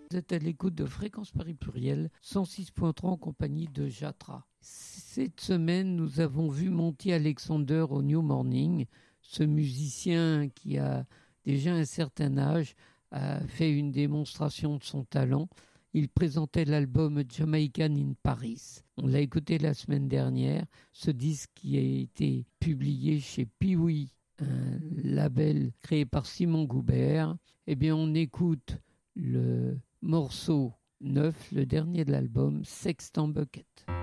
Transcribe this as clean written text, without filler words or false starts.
Vous êtes à l'écoute de Fréquence Paris Pluriel, 106.3 en compagnie de Jatra. Cette semaine, nous avons vu Monty Alexander au New Morning. Ce musicien qui a déjà un certain âge a fait une démonstration de son talent. Il présentait l'album Jamaican in Paris. On l'a écouté la semaine dernière. Ce disque qui a été publié chez Piwi, un label créé par Simon Goubert. Eh bien, on écoute le morceau 9, le dernier de l'album, Sextant Bucket.